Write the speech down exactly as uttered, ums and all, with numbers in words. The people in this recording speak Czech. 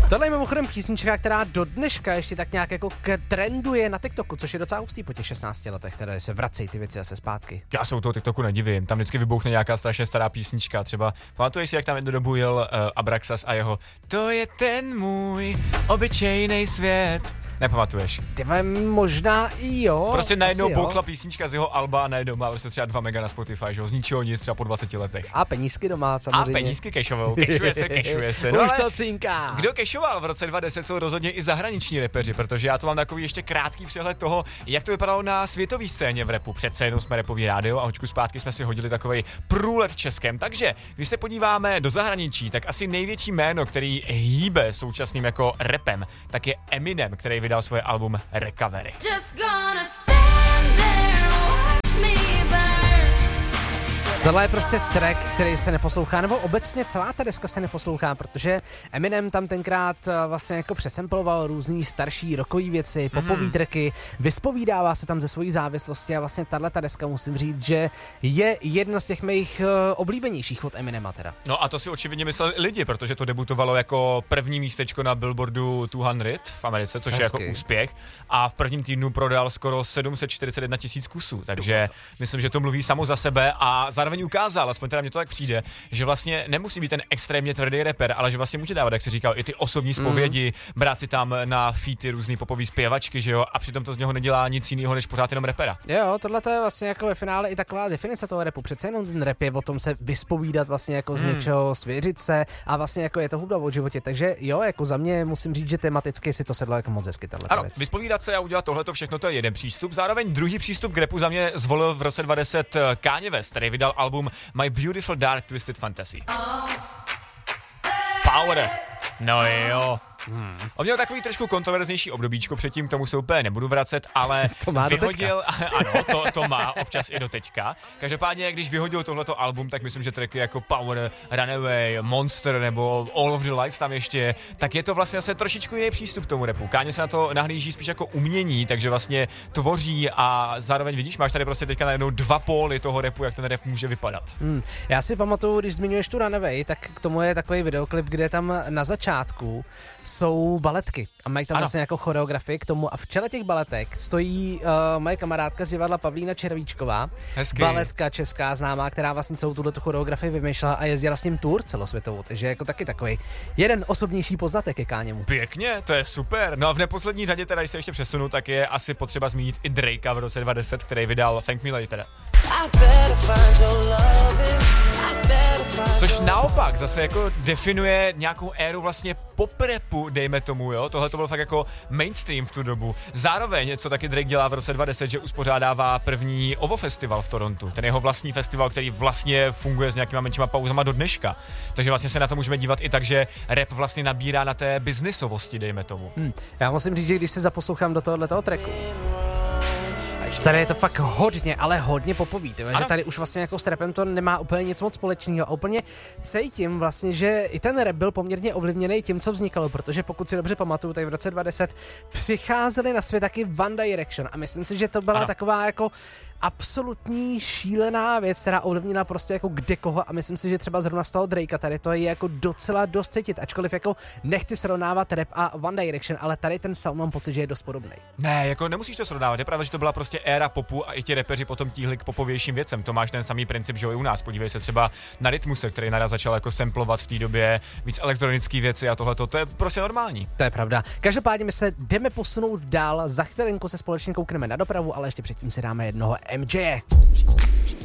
Tohle je mimochodem písnička, která do dneška ještě tak nějak jako trenduje na TikToku, což je docela hustý po těch šestnácti letech, které se vracejí ty věci zase zpátky. Já se u toho TikToku nedivím, tam vždycky vybouchne nějaká strašně stará písnička, třeba pamatuješ si, jak tam jednu dobu jel uh, Abraxas a jeho To je ten můj obyčejný svět. Nepamatuješ? Tyve, možná i jo. Prostě najednou bouchla písnička z jeho alba a najednou má prostě třeba dva mega na Spotify, že ho z ničeho nic, třeba po dvaceti letech. A penízky doma samozřejmě. A penízky kešovou, kešuje se, kešuje se. No, už to cinká. Kdo kešoval v roce dva tisíce deset jsou rozhodně i zahraniční repeři, protože já tu mám takový ještě krátký přehled toho, jak to vypadalo na světové scéně v rapu. Přece jenom jsme rapový rádio a hoďku zpátky jsme si hodili takovej průlet českém. Takže, když se podíváme do zahraničí, tak asi největší jméno, který hýbe současným jako rapem, tak je Eminem, který vydal svoje album Recovery. Tohle je prostě track, který se neposlouchá, nebo obecně celá ta deska se neposlouchá, protože Eminem tam tenkrát vlastně jako přesemploval různý starší rockový věci, popový mm. tracky, vyspovídává se tam ze svojí závislosti a vlastně tahle ta deska, musím říct, že je jedna z těch mých oblíbenějších od Eminema teda. No a to si očividně mysleli lidi, protože to debutovalo jako první místečko na Billboardu sto v Americe, což Hezky. je jako úspěch a v prvním týdnu prodal skoro sedm set čtyřicet jedna tisíc kusů, takže myslím, že to mluví samo za sebe a zároveň ukázal, aspoň teda mně to tak přijde, že vlastně nemusí být ten extrémně tvrdý rapper, ale že vlastně může dávat, jak si říkal, i ty osobní zpovědi, mm. brát si tam na featy různý popový zpěvačky, že jo, a přitom to z něho nedělá nic jiného, než pořád jenom rapera. Jo, tohle to je vlastně jako ve finále i taková definice toho rapu. Přece jenom ten rap je o tom se vyspovídat vlastně jako z mm. něčeho, svěřit se a vlastně jako je to hudba o životě. Takže jo, jako za mě musím říct, že tematicky si to sedlo jako moc hezky tahle Ano, věc. vyspovídat se a udělat tohleto všechno, to je jeden přístup. Zároveň druhý přístup k rapu za mě zvolil v roce dva tisíce deset Kanye West, který vydal album My Beautiful Dark Twisted Fantasy. Power. No jo. Hmm. On měl takový trošku kontroverznější obdobíčko předtím, k tomu se úplně nebudu vracet, ale to má vyhodil, ano, to, to má občas i do teďka. Každopádně, když vyhodil tohleto album, tak myslím, že tracky jako Power, Runaway, Monster nebo All of the Lights tam ještě, tak je to vlastně zase trošičku jiný přístup k tomu rapu. Káně se na to nahlíží spíš jako umění, takže vlastně tvoří a zároveň vidíš, máš tady prostě teďka najednou dva póly toho rapu, jak ten rap může vypadat. Hmm. Já si pamatuju, když zmiňuješ tu Runaway, tak k tomu je takový videoklip, kde tam na začátku jsou baletky a mají tam ano. vlastně jako choreografii k tomu a v čele těch baletek stojí uh, moje kamarádka z divadla Pavlína Červíčková, Hezky. Baletka česká známá, která vlastně celou tuto choreografii vymýšlela a jezdila s ním tour celosvětovou, takže jako taky takový jeden osobnější poznatek ke Káněmu. Pěkně, to je super. No a v neposlední řadě teda, když se ještě přesunu, tak je asi potřeba zmínit i Drakea v roce dva tisíce deset, který vydal Thank Me Later. Což naopak zase jako definuje nějakou éru vlastně pop rapu, dejme tomu, jo. Tohle to bylo fakt jako mainstream v tu dobu. Zároveň, co taky Drake dělá v roce dva tisíce deset, že uspořádává první O V O festival v Torontu. Ten jeho vlastní festival, který vlastně funguje s nějakýma menšíma pauzama do dneška. Takže vlastně se na to můžeme dívat i tak, že rap vlastně nabírá na té biznisovosti, dejme tomu. Hmm. Já musím říct, že když se zaposlouchám do tohoto tracku, tady je to fakt hodně, ale hodně popový, tyhle, že tady už vlastně jako s rapem to nemá úplně nic moc společného a úplně cítím vlastně, že i ten rap byl poměrně ovlivněný tím, co vznikalo, protože pokud si dobře pamatuju, tak v roce dva tisíce deset přicházeli na svět taky One Direction a myslím si, že to byla ano. taková jako absolutní šílená věc, která ovlivnila prostě jako kde koho a myslím si, že třeba zrovna z toho Drakea tady to je jako docela dost cítit, ačkoliv jako nechci srovnávat rap a One Direction, ale tady ten sound mám pocit, že je dost podobný. Ne, jako nemusíš to srovnávat, je pravda, že to byla prostě éra popu a i ti repeři potom tíhli k popovějším věcem. To máš ten samý princip, že jo, i u nás. Podívej se třeba na Rytmuse, který naraz začal jako samplovat v té době víc elektronické věci a tohle to je prostě normální. To je pravda. Každopádně my se jdeme posunout dál, za chvilinku se společně koukneme na dopravu, ale ještě předtím si dáme jednoho M J.